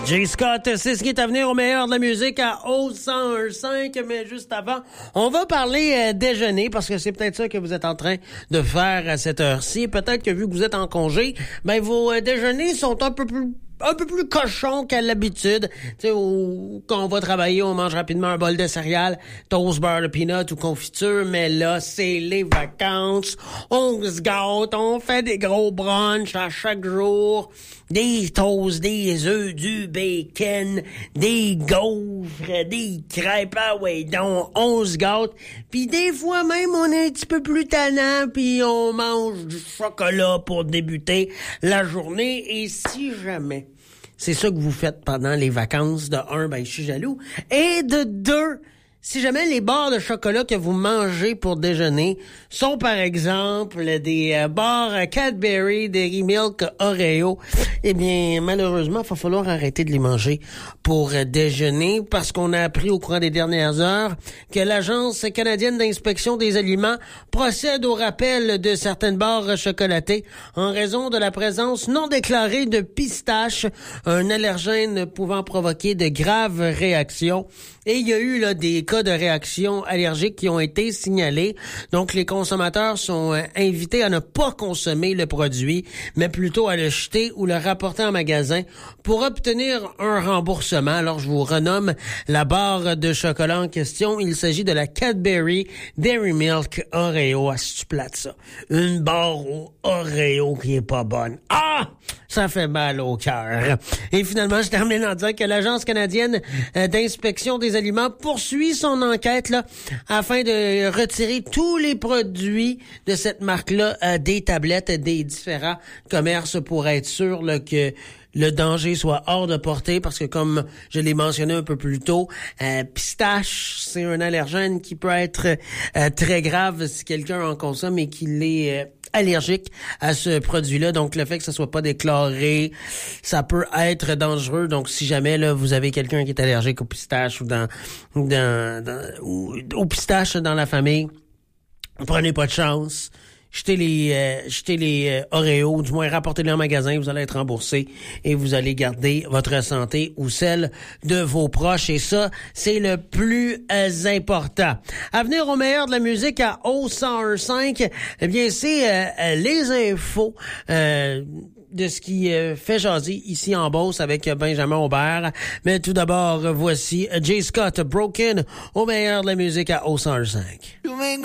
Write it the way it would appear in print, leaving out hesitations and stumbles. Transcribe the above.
Jay Scott, c'est ce qui est à venir au meilleur de la musique à O101.5. Mais juste avant, on va parler déjeuner parce que c'est peut-être ça que vous êtes en train de faire à cette heure-ci. Peut-être que vu que vous êtes en congé, ben vos déjeuners sont un peu plus cochon qu'à l'habitude. Tu sais, quand on va travailler, on mange rapidement un bol de céréales, toast, beurre de peanut ou confiture, mais là, c'est les vacances. On se gâte, on fait des gros brunchs à chaque jour. Des toasts, des œufs, du bacon, des gaufres, des crêpes, ah ouais, donc on se gâte. Puis des fois même, on est un petit peu plus tannant, puis on mange du chocolat pour débuter la journée. Et si jamais c'est ça que vous faites pendant les vacances, de un, ben je suis jaloux, et de deux, si jamais les barres de chocolat que vous mangez pour déjeuner sont, par exemple, des barres Cadbury, Dairy Milk, Oreo, eh bien, malheureusement, il va falloir arrêter de les manger pour déjeuner parce qu'on a appris au courant des dernières heures que l'Agence canadienne d'inspection des aliments procède au rappel de certaines barres chocolatées en raison de la présence non déclarée de pistache, un allergène pouvant provoquer de graves réactions. Et il y a eu là des cas de réactions allergiques qui ont été signalés. Donc, les consommateurs sont invités à ne pas consommer le produit, mais plutôt à le jeter ou le rapporter en magasin pour obtenir un remboursement. Alors, je vous renomme la barre de chocolat en question. Il s'agit de la Cadbury Dairy Milk Oreo. Ah, c'est plate, ça. Une barre au Oreo qui est pas bonne. Ah! Ça fait mal au cœur. Et finalement, je termine en disant que l'Agence canadienne d'inspection des aliments poursuit son enquête là afin de retirer tous les produits de cette marque-là des tablettes des différents commerces pour être sûr là, que le danger soit hors de portée parce que comme je l'ai mentionné un peu plus tôt, pistache, c'est un allergène qui peut être très grave si quelqu'un en consomme et qu'il est allergique à ce produit-là. Donc, le fait que ça soit pas déclaré, ça peut être dangereux. Donc, si jamais là vous avez quelqu'un qui est allergique au pistache ou au pistache dans la famille, prenez pas de chance. Jetez les Oreos, du moins rapportez-les en magasin, vous allez être remboursé et vous allez garder votre santé ou celle de vos proches. Et ça, c'est le plus important. À venir au meilleur de la musique à O101.5, eh bien, c'est les infos de ce qui fait jaser ici en Beauce avec Benjamin Aubert. Mais tout d'abord, voici Jay Scott, Broken, au meilleur de la musique à O101.5.